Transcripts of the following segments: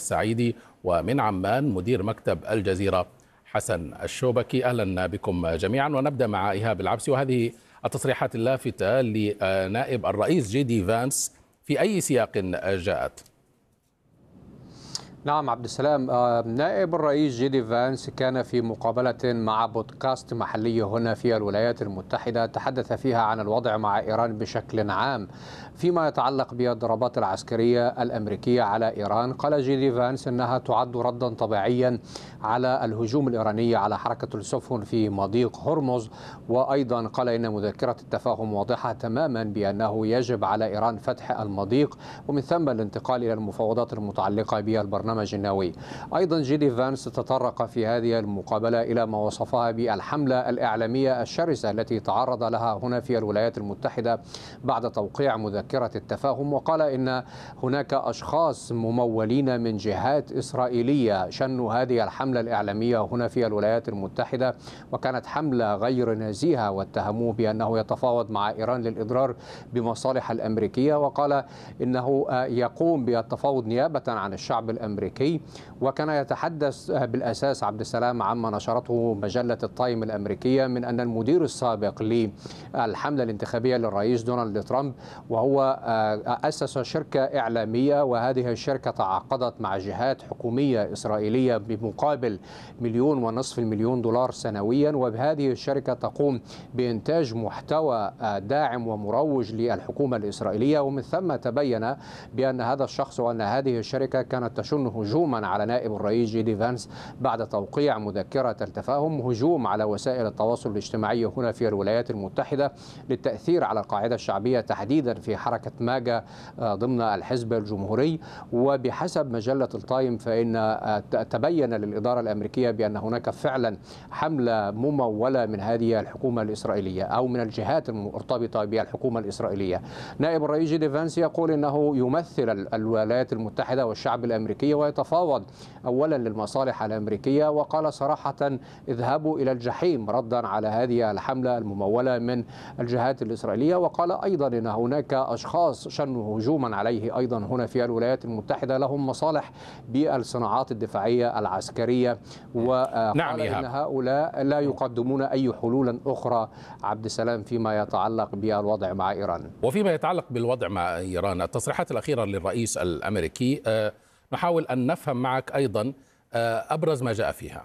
السعيدي، ومن عمان مدير مكتب الجزيرة حسن الشوبكي. أهلا بكم جميعا، ونبدأ مع إيهاب العبسي وهذه التصريحات اللافتة لنائب الرئيس جي دي فانس، في أي سياق جاءت؟ نعم عبد السلام، نائب الرئيس جي دي فانس كان في مقابلة مع بودكاست محلي هنا في الولايات المتحدة تحدث فيها عن الوضع مع إيران بشكل عام فيما يتعلق بالضربات العسكرية الأمريكية على إيران. قال جي دي فانس أنها تعد ردا طبيعيا على الهجوم الإيراني على حركة السفن في مضيق هرمز، وأيضا قال إن مذكرة التفاهم واضحة تماما بأنه يجب على إيران فتح المضيق ومن ثم الانتقال إلى المفاوضات المتعلقة بالبرنامج النووي. أيضا جي دي فانس تطرق في هذه المقابلة إلى ما وصفها بالحملة الإعلامية الشرسة التي تعرض لها هنا في الولايات المتحدة بعد توقيع مذكرة التفاهم، وقال إن هناك أشخاص ممولين من جهات إسرائيلية شنوا هذه الحملة الإعلامية هنا في الولايات المتحدة، وكانت حملة غير نزيهة، واتهموه بأنه يتفاوض مع إيران للإضرار بمصالح الأمريكية، وقال إنه يقوم بالتفاوض نيابة عن الشعب الأمريكي. وكان يتحدث بالأساس عبد السلام عما نشرته مجلة التايم الأمريكية من أن المدير السابق للحملة الانتخابية للرئيس دونالد ترامب وهو أسس شركة إعلامية، وهذه الشركة تعاقدت مع جهات حكومية إسرائيلية بمقابل $1.5 مليون سنويا، وبهذه الشركة تقوم بإنتاج محتوى داعم ومروج للحكومة الإسرائيلية. ومن ثم تبين بأن هذا الشخص وأن هذه الشركة كانت تشن هجوما على نائب الرئيس جي دي فانس بعد توقيع مذكرة التفاهم، هجوم على وسائل التواصل الاجتماعي هنا في الولايات المتحدة للتأثير على القاعدة الشعبية تحديدا في حركة ماجا ضمن الحزب الجمهوري. وبحسب مجلة التايم فإن تبين للإدارة الأمريكية بأن هناك فعلا حملة ممولة من هذه الحكومة الإسرائيلية أو من الجهات المرتبطة بالحكومة الإسرائيلية. نائب الرئيس جي دي فانس يقول إنه يمثل الولايات المتحدة والشعب الأمريكي ويتفاوض أولا للمصالح الأمريكية، وقال صراحة اذهبوا إلى الجحيم ردا على هذه الحملة الممولة من الجهات الإسرائيلية. وقال أيضا إن هناك أشخاص شنوا هجوما عليه أيضا هنا في الولايات المتحدة لهم مصالح بالصناعات الدفاعية العسكرية، وقال نعم إن هؤلاء لا يقدمون أي حلول أخرى عبد السلام فيما يتعلق بالوضع مع إيران. وفيما يتعلق بالوضع مع إيران، التصريحات الأخيرة للرئيس الأمريكي نحاول أن نفهم معك أيضا أبرز ما جاء فيها.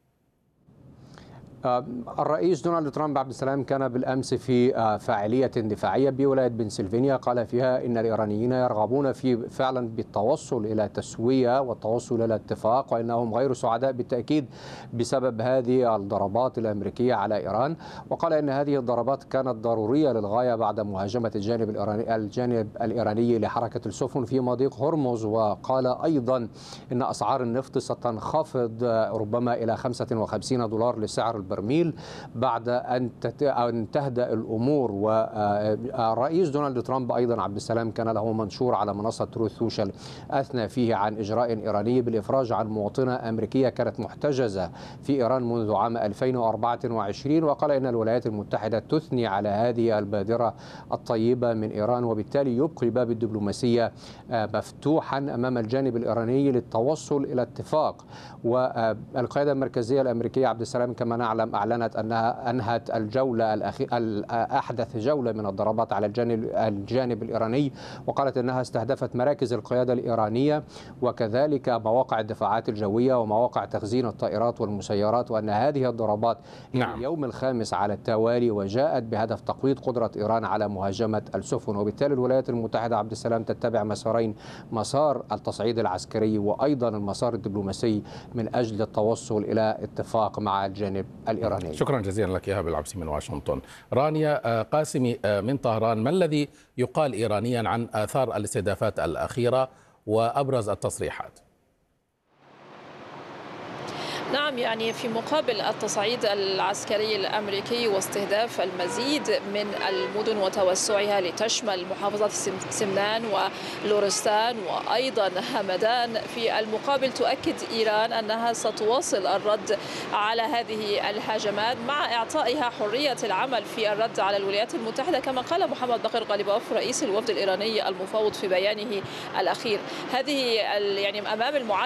الرئيس دونالد ترامب عبد السلام كان بالأمس في فاعلية دفاعية بولاية بنسلفانيا، قال فيها إن الإيرانيين يرغبون في فعلا بالتوصل إلى تسوية والتوصل إلى اتفاق، وإنهم غير سعداء بالتأكيد بسبب هذه الضربات الأمريكية على إيران. وقال إن هذه الضربات كانت ضرورية للغاية بعد مهاجمة الجانب الإيراني لحركة السفن في مضيق هرمز. وقال أيضا إن أسعار النفط ستنخفض ربما إلى $55 لسعر البرميل بعد أن تهدأ الأمور. والرئيس دونالد ترامب أيضا عبد السلام كان له منشور على منصة تروث سوشيال أثنى فيه عن إجراء إيراني بالإفراج عن مواطنة أمريكية كانت محتجزة في إيران منذ عام 2024، وقال إن الولايات المتحدة تثني على هذه البادرة الطيبة من إيران، وبالتالي يبقي باب الدبلوماسية مفتوحا أمام الجانب الإيراني للتوصل إلى اتفاق. والقيادة المركزية الأمريكية عبد السلام كما نعلم أعلنت أنها أنهت أحدث جولة من الضربات على الجانب الإيراني، وقالت أنها استهدفت مراكز القيادة الإيرانية وكذلك مواقع الدفاعات الجوية ومواقع تخزين الطائرات والمسيرات، وأن هذه الضربات اليوم الخامس على التوالي وجاءت بهدف تقويض قدرة إيران على مهاجمة السفن. وبالتالي الولايات المتحدة عبد السلام تتبع مسارين، مسار التصعيد العسكري وأيضا المسار الدبلوماسي من أجل التوصل إلى اتفاق مع الجانب الإيراني. شكرا جزيلا لك إيهاب العبسي من واشنطن. رانيا قاسمي من طهران، ما الذي يقال إيرانيا عن آثار الاستهدافات الأخيرة وأبرز التصريحات؟ نعم، يعني في مقابل التصعيد العسكري الأمريكي واستهداف المزيد من المدن وتوسعها لتشمل محافظة سمنان ولورستان وأيضا همدان، في المقابل تؤكد إيران أنها ستواصل الرد على هذه الهجمات مع إعطائها حرية العمل في الرد على الولايات المتحدة، كما قال محمد باقر غالباف رئيس الوفد الإيراني المفوض في بيانه الأخير. هذه يعني أمام